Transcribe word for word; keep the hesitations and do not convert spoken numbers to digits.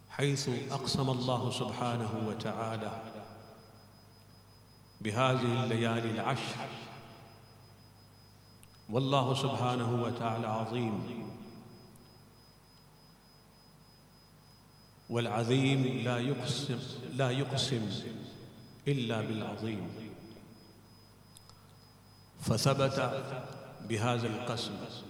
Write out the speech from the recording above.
حيث أقسم الله سبحانه وتعالى بهذه الليالي العشر، والله سبحانه وتعالى عظيم، والعظيم لا يقسم لا يقسم إلا بالعظيم، فثبت بهذا القسم